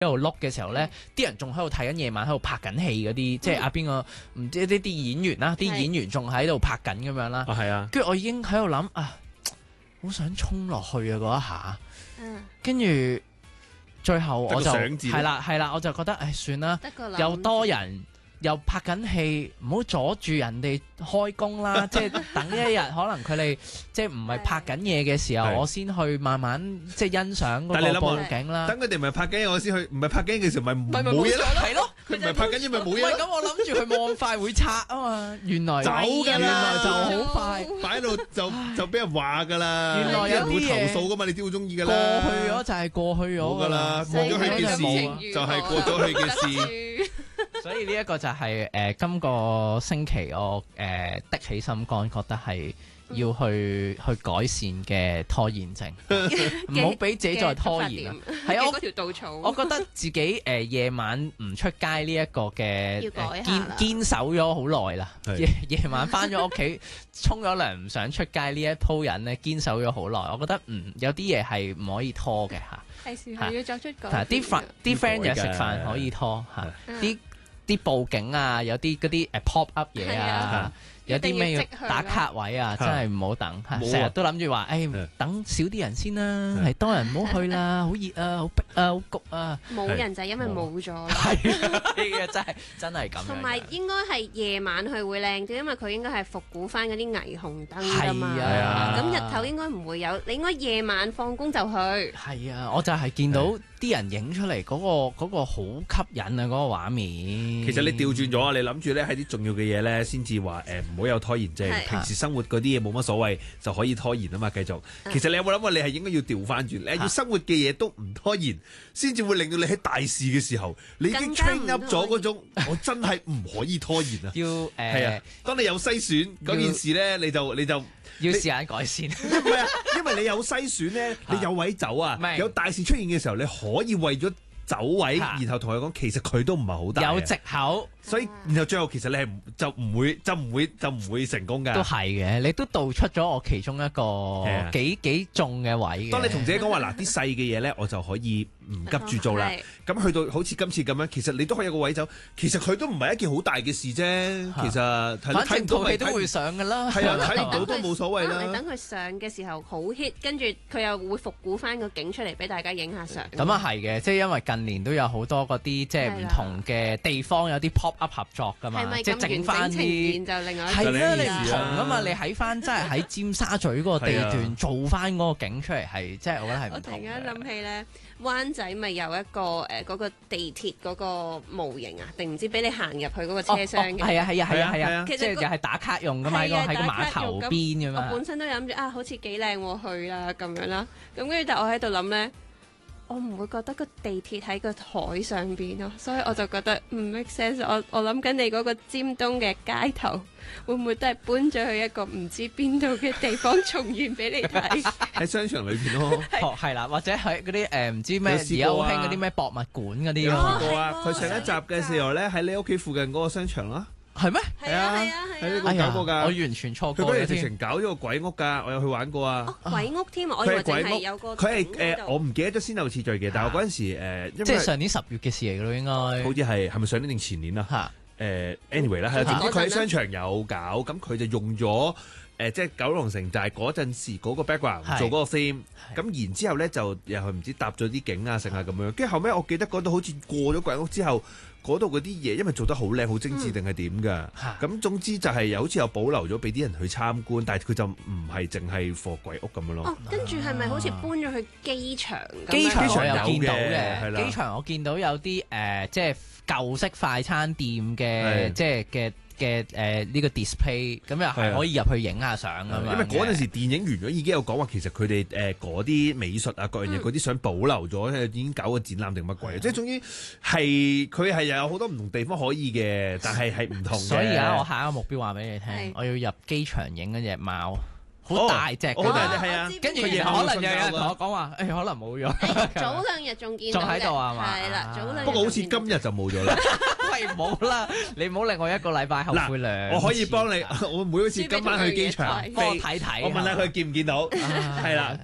度碌嘅時候咧，啲人仲喺度睇緊夜晚喺度拍緊戲嗰啲，即係阿邊個唔知啲演員啦，啲演員仲喺度拍緊咁樣啦。 係啊， 跟住我已經喺度諗啊，好想衝落去啊嗰一下。跟住最後我就係啦，我就覺得算啦，又多人。又拍緊戲，唔好阻住人哋開工啦！即係等一日，可能佢哋即係唔係拍緊嘢嘅時候，我先去慢慢即係欣賞嗰個佈景啦。 等佢哋唔係拍緊嘢，我先去；唔係拍緊嘢嘅時候，咪冇嘢咯。係咯，佢唔係拍緊嘢，咪冇嘢咯。 咁我諗住佢冇咁快會拆啊嘛，原來走㗎啦， 原來就好快， 擺喺度就俾人話㗎啦。 原來有啲嘢會投訴㗎嘛，你知好中意㗎啦。 過去咗就係過去咗㗎啦， 過咗去嘅事就係過咗去嘅事。 所以呢一個就係今個星期我的起心肝，覺得係要去改善嘅拖延症，唔好俾自己再拖延。係啊， 嗰條稻草， 我覺得自己夜晚唔出街呢一個嘅堅守咗好耐啦。夜晚翻咗屋企沖咗涼唔想出街呢一鋪人咧，堅守咗好耐。我覺得有啲嘢係唔可以拖嘅嚇。 係時候要作出改變。 啲 friend 又食飯可以拖嚇，啲佈景啊，有啲嗰啲pop up 嘢啊，有啲咩要打卡位啊，真係唔好等，成日都諗住話，等少啲人先啦，係多人唔好去啦，好熱啊，好逼啊，好焗啊， 冇人就係因為冇咗啦， 係啊，真係咁。 同埋應該係夜晚去會靚啲，因為佢應該係復古翻嗰啲霓虹燈㗎嘛，咁日頭應該唔會有，你應該夜晚放工就去。 係啊，我就係見到啲人影出嚟嗰個好吸引啊，嗰個畫面。 其實你調轉咗啊，你諗住咧喺啲重要嘅嘢咧，先至話唔好有拖延症。平時生活嗰啲嘢冇乜所謂，就可以拖延啊嘛，繼續。其實你有冇諗過，你係應該要調翻轉，你要生活嘅嘢都唔拖延，先至會令到你喺大事嘅時候，你已經 train up 咗嗰種，我真係唔可以拖延啊。係啊，當你有篩選嗰件事咧，你就要時間改善。 唔係啊，因為你有篩選咧，你有位走啊。有大事出現嘅時候，你可以為咗走位，然後同佢講，其實佢都唔係好大， 有藉口。 所以然後最後其實你係就唔會成功㗎。 都係嘅，你都道出咗我其中一個幾重嘅位嘅。 當你同自己講話嗱，啲細嘅嘢咧，我就可以唔急住做啦。咁去到好似今次咁樣，其實你都可以有個位走。其實佢都唔係一件好大嘅事啫。其實睇唔到你都會上㗎啦。 係啊，睇唔到都冇所謂啦。 你等佢上嘅時候好 hit，跟住佢又會復古翻個景出嚟俾大家影下相。 咁啊係嘅，即係因為近年都有好多嗰啲即係唔同嘅地方有啲 pop up 合作㗎嘛，即係整翻啲就另外係啦，你唔同㗎嘛，你喺翻真係喺尖沙咀嗰個地段做翻嗰個景出嚟係，即係我覺得係唔同嘅。 我突然間諗起咧，灣仔咪有一個嗰個地鐵嗰個模型啊，定唔知俾你行入去嗰個車廂嘅？ 係啊，即係又係打卡用㗎嘛，喺個碼頭邊㗎嘛。 我本身都諗住好似幾靚喎，去啦咁樣啦，咁跟住但我喺度諗咧。我唔會覺得個地鐵喺個海上邊咯，所以我就覺得唔 make sense。我諗緊你嗰個尖東嘅街頭會唔會都係搬咗去一個唔知邊度嘅地方重現俾你睇？ 喺商場裏邊咯， 係啦，或者喺嗰啲唔知咩而家好興嗰啲咩博物館嗰啲咯。 有過啊！佢上一集嘅時候咧，喺你屋企附近嗰個商場啦。 係咩？ 係啊， 喺呢個搞過㗎。 我完全錯過。 佢嗰日直情搞咗個鬼屋㗎，我有去玩過啊。 鬼屋添啊！我以為淨係有個。 佢係我唔記得咗先後次序嘅，但係我嗰陣時即係上年10月嘅事嚟㗎咯，應該。 好似係咪上年定前年啊？anyway 啦，係總之佢喺商場有搞，咁佢就用咗即係九龍城就係嗰陣時嗰個 background 做嗰個 theme，咁然之後咧就又係唔知搭咗啲景啊成啊咁樣，跟住後尾我記得嗰度好似過咗鬼屋之後。嗰度嗰啲嘢，因為做得好靚、好精緻定係點㗎？咁總之就係好似有保留咗俾啲人去參觀，但係佢就唔係淨係貨鬼屋咁樣咯。 跟住係咪好似搬咗去機場？ 機場我有見到嘅， 機場我見到有啲即係舊式快餐店嘅，即係嘅呢個 display， 咁又係可以入去影下相咁樣。因為嗰陣時電影完咗已經有講話，其實佢哋嗰啲美術啊各樣嘢嗰啲想保留咗，已經搞個展覽定乜鬼？即係總之係佢係有好多唔同地方可以嘅，但係唔同嘅。 所以而家我下一個目標話俾你聽，我要入機場影嗰隻貓。好大隻， 好大隻係啊！ 跟住可能有人同我講話，可能冇咗。 早2日仲見到， 仲喺度啊嘛？ 係啦，早2日。 不過好似今日就冇咗啦。 喂，冇啦！你唔好令我1個禮拜後悔兩次。 我可以幫你，我每一次今晚去機場幫我睇睇。 我問下佢見唔見到？係啦。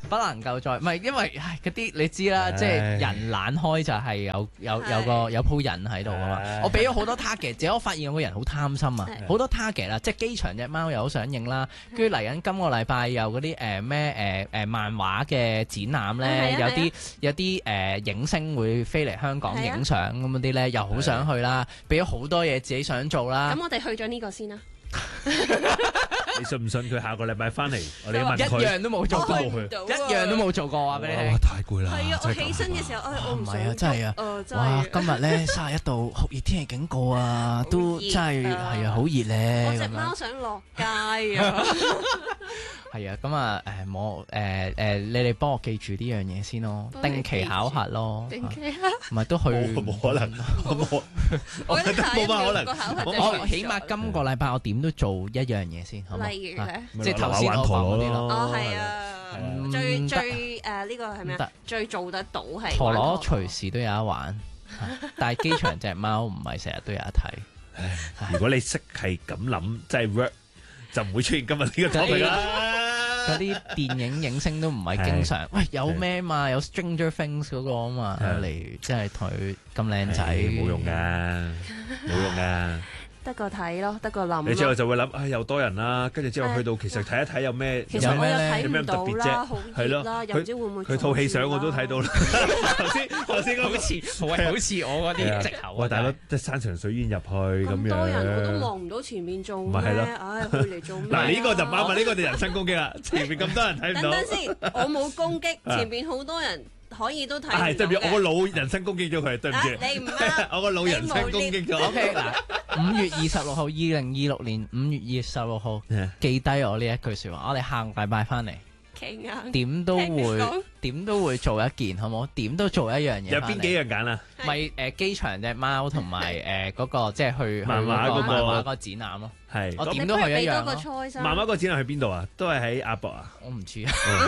不能夠再，唔係因為嗰啲你知啦，即係人懶開就係有鋪人喺度啊嘛。我俾咗好多 target，結果我發現我個人好貪心啊，好多 target 啦，即係機場隻貓又好想影啦，跟住嚟緊今個禮拜有嗰啲咩漫畫嘅展覽咧，有啲影星會飛嚟香港影相咁嗰啲咧，又好想去啦，俾咗好多嘢自己想做啦。 咁我哋去咗呢個先啦。 你信唔信佢下個禮拜翻嚟，我哋問佢一樣都冇做過，一樣都冇做過啊！俾你聽， 太攰啦。 係啊，我起身嘅時候，我唔係啊，真係啊，哇！今日咧31度酷熱天氣警告啊，都真係係啊，好熱咧。 我隻貓想落街啊！ 係啊，咁啊你哋幫我記住呢樣嘢先咯，定期考核咯， 定期考核， 唔係都去冇可能，我覺得冇乜可能。 我起碼今個禮拜我點都做一樣嘢先，好冇？ 例如咧， 即係頭先我講嗰啲咯。 哦，係啊，最呢個係咩啊？最做得到係陀螺隨時都有得玩，但係機場隻貓唔係成日都有得睇。 如果你識係咁諗，即係 work 就唔會出現今日呢個 topic 啦。 嗰啲電影影星都唔係經常，喂有咩嘛？有 Stranger Things 嗰個啊嘛，嚟即係同佢咁靚仔， 冇用噶，冇用噶。 得個睇咯，得個諗。 你之後就會諗，又多人啦，跟住之後去到其實睇一睇有咩， 其實我又睇唔到特別啫， 係咯，又唔知會唔會佢套戲相我都睇到啦。頭先好似我嗰啲直頭。 喂，大佬即係山長水遠入去咁樣， 多人我都望唔到前面做咩？唉，去嚟做咩？ 嗱，呢個就唔啱啊！呢個就人身攻擊啦。前面咁多人睇唔到。 等先，我冇攻擊，前面好多人。可以都睇到嘅。 係對唔住，我個腦人身攻擊咗佢，對唔住。 你唔啱， 我個腦人身攻擊咗。 OK 嗱，5月26號，2026年5月26號，記低我呢一句説話。我哋下個禮拜翻嚟，點都會做一件，好冇？點都做一樣嘢。 有邊幾樣揀啊？ 咪機場隻貓同埋嗰個即係去漫畫嗰個展覽咯。係，我點都去一樣咯。 漫畫個展覽去邊度啊？都係喺亞博啊？ 我唔知啊。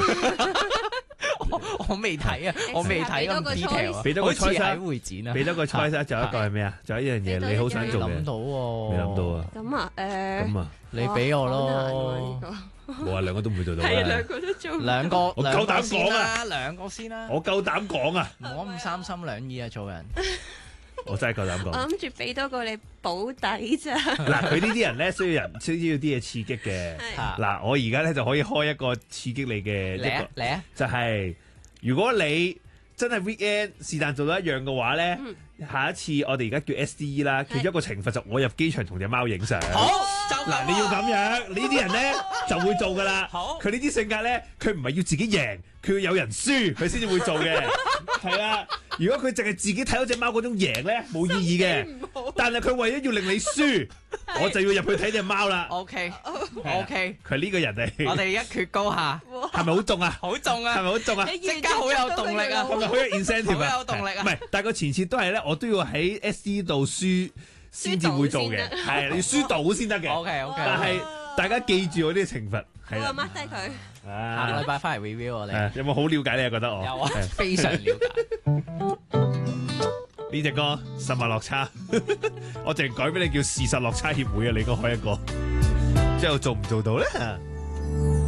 我未睇啊，我未睇咁 detail 啊，好似喺會展啊， 俾多個 choice，仲有一個係咩啊？仲有一樣嘢你好想做嘅， 諗到喎， 未諗到啊？ 咁啊， 咁啊， 你俾我咯， 冇啊，兩個都唔會做到， 係兩個都做， 兩個， 我夠膽講啊， 兩個先啦， 我夠膽講啊， 唔好咁三心兩意啊，做人。 我真係夠膽講， 我諗住俾多個你保底咋。 嗱，佢呢啲人咧需要啲嘢刺激嘅。嗱，我而家咧就可以開一個刺激你嘅嚟啊， 就係如果你真係 weekend 是但做到一樣嘅話咧，下一次我哋而家叫 SDE 啦，其中一個懲罰就我入機場同隻貓影相。 好， 嗱，你要咁樣，呢啲人咧就會做噶啦。好，佢呢啲性格咧，佢唔係要自己贏，佢要有人輸，佢先至會做嘅。係啊，如果佢淨係自己睇到隻貓嗰種贏咧，冇意義嘅。但係佢為咗要令你輸，我就要入去睇隻貓啦。 OK， 佢係呢個人嚟。 我哋一決高下， 係咪好中啊？ 好中啊！ 係咪好中啊？ 即刻好有動力啊！ 係咪好有 incentive 啊？ 好有動力啊！ 唔係，但係個前設都係咧，我都要喺 SD 度輸先至會做嘅，係你輸到先得嘅。 OK， 但係大家記住我啲懲罰。 我 mark 低佢。 下個禮拜翻嚟 review 我哋。 有冇好了解你啊？覺得我有啊，非常了解。 呢隻歌實物落差，我淨係改俾你叫事實落差協會啊！你應該開一個，之後做唔做到咧？